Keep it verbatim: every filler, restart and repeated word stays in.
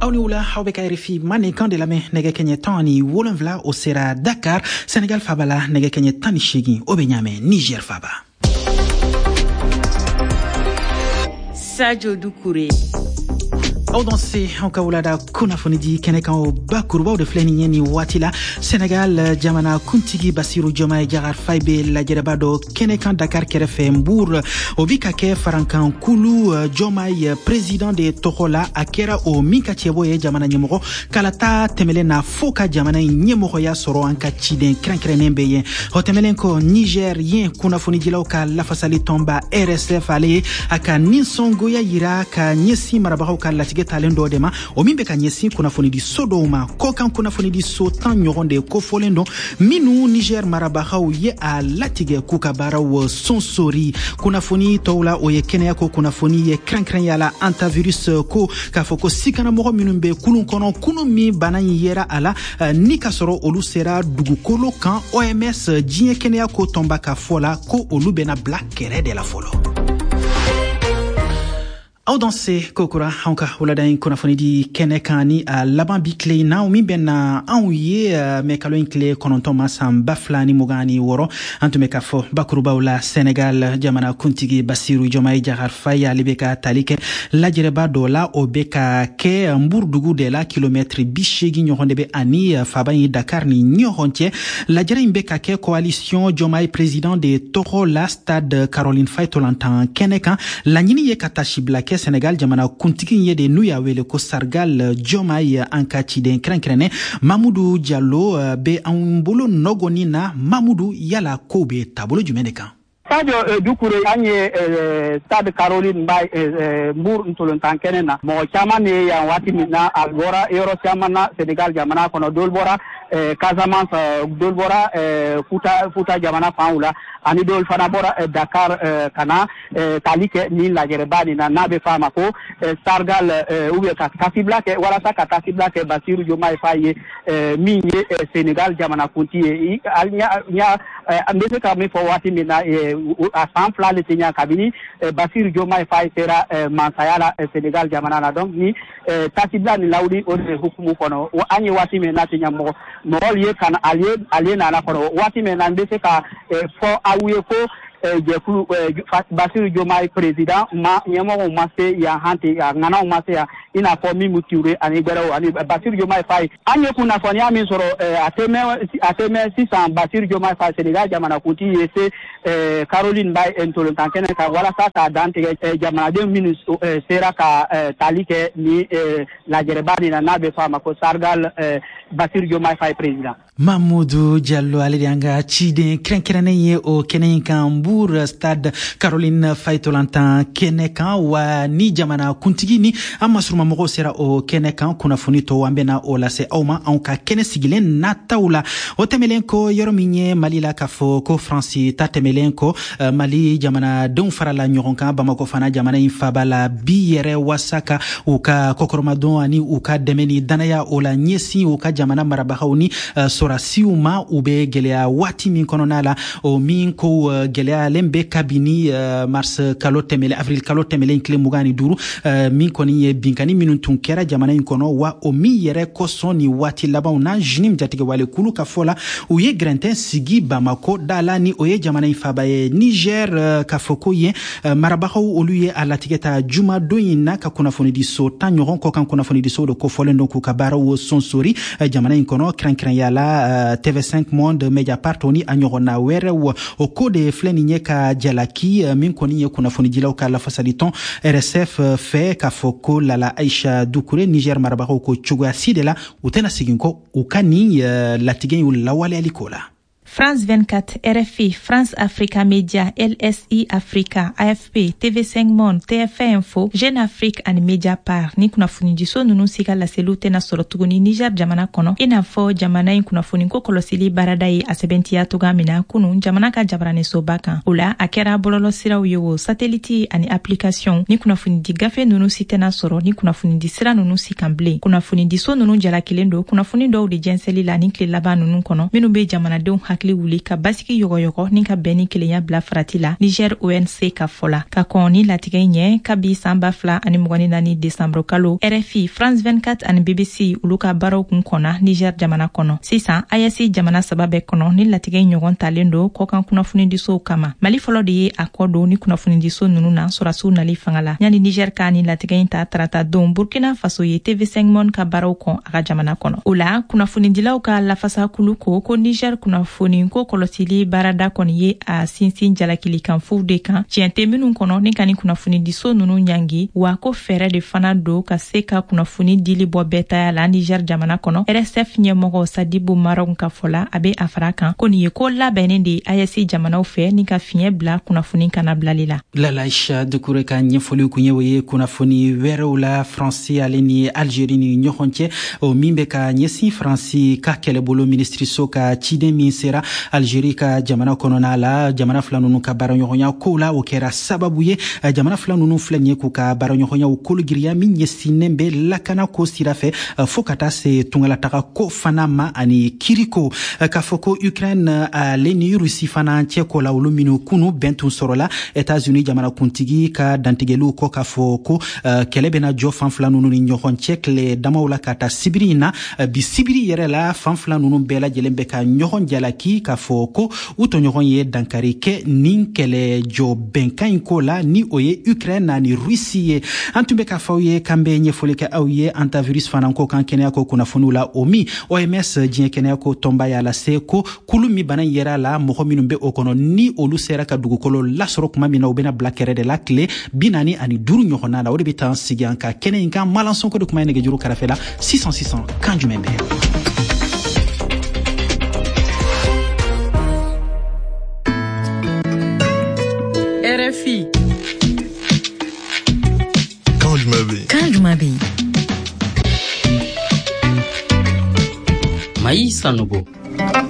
Aulioula Haubeka R F I Mane Kandelame Nege Kenye Tani Wolonvla Osera Dakar Sénégal Fabala Nege Kenye Tani Shigi Obenyame Niger Faba. Sadio Doucouré. Au danse en kaulada kuna fonidi keneka o bakurba de fleni ni watila Sénégal jamana kuntigi Bassirou Diomaye Diakhar Faye be la jerebado keneka Dakar kerefe Mbour obika ke farankan kulu Diomaye président de Tokola akera o mika cheboye jamana nyemoko kalata temele na foka jamana nyemoko ya soro anka chiden krenkrenembe o temelen ko Nigerien kuna fonidi la ka la fasali tomba R S F ale aka ninsongo ya yira ka nyesi marabako ka latige talendo dema o mimbe ka nyesi kuna fonidi sodoma kokan kuna fonidi sotan nyoronde ko folendo minu Niger marabako ye a latige kukabara wo sonsori kuna foni toula o ye kenya ko kuna foni ye krenkren yala antivirus ko ka foko sikana mo minumbe kulun kono kuno mi banan yera ala uh, ni kasoro olu sera dugukolo kan O M S jinye kenya ko tomba ka fola ko olu bena black kere de la folo. Au danse kokura hanka uladain kuna fonidi kenekani a laban bikle na umi bena anouye me kalo inkle kononton masam baflani mogani woro antume kafo bakuruba ula Sénégal jamana kuntigi Bassirou Diomaye Diakhar Faye alibeka talike la jereba dola obeka ke Mbourdugu de la kilomètre bishegi nyohondebe ani fabanyi Dakar ni nyohontie la jere imbeka ke coalition Diomaye président de Tokola stade Caroline Faye tolantan kenekan la nyini ye katashi blake Sénégal jamana kuntiki yede nuya wele ko sargal Diomaye anka chiden krenkrene Mamoudou Diallo be ambolo nogoni na Mamoudou yala kobe tabolo jumeneka. Sadio Doucouré anye stade Caroline Bay Mbour ntolontan kenena mo chamane ya wati mina algora euro chamana Sénégal jamana kono dolbora Casamance dolbora futa futa jamana faula ani dol fana bora Dakar kana talike ni la jerebani na nabe fama ko sargal ube ka kasibla ke wala sa ka kasibla ke Bassirou Diomaye Faye minye Sénégal jamana kunti nya nya mbese ka mi fo wati mina a san fla le tenya kabini Bassirou Diomaye Faye sera mansayala Sénégal jamana na donc ni tasibla ni laudi o hukumu kono anye wati mina tenya mo mo liye kan aliye aliye na na kono wati mina mbese ka fo awuye ko jeku Bassirou Diomaye président ma nyemo o masse ya hante ya ngana o masse ya ina ko mi muture ani gbero ani Bassirou Diomaye Faye anye kuna foni ami soro ateme ateme six cents Bassirou Diomaye Faye Sénégal jamana kuti yese Caroline Bay entolontan kene ka wala sa ta dante jamana deux minutes sera ka talike ni la jerebani na nabe fama ko sargal Bassirou Diomaye Faye président Mamoudou Diallo alianga chiden krenkrene ye o kenenkan Mbour stade Caroline Faye tolantan kenekan wa ni jamana kuntigi ni amasruma mogo sera o kenekan kuna fonito wambena o lase auma anka kene sigilen nataula o temelenko yorominye Mali la kafo ko Franci ta temelenko uh, Mali jamana don farala nyoronka Bamako fana jamana infabala biyere wasaka uka kokoromadon ani uka demeni danaya o la nyesi uka jamana marabahauni uh, sora siuma ube gelea wati min kononala o min ko uh, gelea lembe kabini uh, mars kalo temele avril kalo temele inkle mugani duru uh, min koni ye binkani minun tunkera jamana inkono wa o mi yere kosoni wati laban na jinim jatige wale kulu kafola u ye grenten sigi Bamako dala ni oye jamana infabaye Niger uh, kafoko ye uh, marabaho olu ye alatigeta juma doyina ka kuna foni di so tanyoron ko kan kuna foni di so do ko folendo ku kabara wo sonsori uh, jamana inkono kran kran yala uh, T V cinq Monde Mediapart oni anyorona were wo o kode fleni nyeka jalaki uh, min koni ye kuna foni jila ka la fasaliton R S F uh, fe kafoko lala Aisha Doucouré Niger marabaho ko chugwa sidela utena siginko ukani uh, latigen ulawale alikola. France vingt-quatre, R F I, France Africa Media, L S I Africa, A F P, T V cinq Monde, T F un Info, Jeune Afrique and Mediapart. Ni kunafuni diso nunu sika la selute na sorotuguni Niger jamana kono. Inafo jamana in kunafuni ko kolosili baradai asebenti ya tugamina kunu jamana ka jabrane sobaka. Ula akera bololo sira uyewo satellite ani application. Ni kunafuni di gafe nunu site na soro. Ni kunafuni di sira nunu sikamble. Kunafuni diso nunu jala kilendo. Kunafuni do di jenseli la nikli laba nunu kono. Minu be jamana deun hak hakili wuli ka basigi yogoyogo ni ka bɛn ni kelenya bila farati la Niger O N C ka fɔ la ka kɔn ni latigɛ ɲɛ kabi san ba fila ani mugan ni naani Desanburu kalo R F I France vingt-quatre ani B B C olu ka baaraw kun kɔnna Niger jamana kɔnɔ sisan A E S jamana saba bɛɛ kɔnɔ ni latigɛ ɲɔgɔn talen do kɔkan kunnafonidisow kama Mali fɔlɔ de ye a kɔ don ni kunnafonidiso nunu na sɔrasiw nali fanga la yani Niger ka ni latigɛ in ta tarata don Burkina Faso ye T V cinq Monde ka baaraw kɔn a ka jamana kɔnɔ o la kunnafonidilaw ka lafasa kulu ko ko Niger kunnafoni ko kɔlɔsili baarada kɔni ye a sinsin jalakili kan fu de kan tiɲɛ tɛ minnu kɔnɔ ni ka ni kunnafonidiso nunu ɲangi wa ko fɛɛrɛ de fana do ka se ka kunnafoni dili bɔ bɛɛ taya la Niger jamana kɔnɔ R S F ɲɛmɔgɔ Sadibu Marɔn ka fɔla a be a fara kan ko nin ye ko labɛnnen de A E S jamanaw fɛ ni ka fiɲɛ bila kunnafoni kana bilali la Lalaisha Dukure ka ɲɛfɔli kun ye o ye kunnafoni wɛrɛw la France ale ni Algérie ni ɲɔgɔn cɛ o min bɛ ka ɲɛsin France ka kɛlɛbolo ministriso ka ciden min sera Algérie ka jamana kɔnɔna la jamana fila ninnu ka baaraɲɔgɔnya kow la o kɛra sababu ye jamana fila ninnu filɛ nin ye k'u ka baaraɲɔgɔnyaw kologiriya min ɲɛsinnen bɛ lakana ko sira fɛ fo ka taa se tungalataga ko fana ma ani kiriko k'a fɔ ko Ukraine ale ni Rusi fana cɛ ko la olu minnu kunu bɛn tun sɔrɔla États-Unis jamanakuntigi ka dantigɛliw kɔ k'a fɔ ko kɛlɛ bɛna jɔ fan fila ninnu ni ɲɔgɔn cɛ tile damaw la ka taa sibiri in na bi sibiri yɛrɛ la fan fila ninnu bɛɛ lajɛlen bɛ ka ɲɔgɔn jalaki k'a fɔ ko u tɔɲɔgɔn ye dankari kɛ nin kɛlɛ jɔ bɛnkan in ko la ni o ye Ukraine ani Rusi ye an tun bɛ k'a fɔ aw ye k'an bɛ ɲɛfɔli kɛ aw ye antivirus fana ko kan kɛnɛya ko kunnafoniw la o min O M S diɲɛ kɛnɛya ko tɔnba y'a lase ko kulu min bana yɛrɛ la mɔgɔ minnu bɛ o kɔnɔ ni olu sera ka dugukolo lasɔrɔ kuma min na u bɛna bila kɛrɛ de la tile bi naani ani duuru ɲɔgɔnna la o de bɛ taa sigi an ka kɛnɛ in kan Malan Sonko de kuma ye nɛgɛjuru kɛrɛfɛ la six cent six cent kan jumɛn bɛ R F I kan jumɛn bɛ kan jumɛn bɛ Maï Sanogo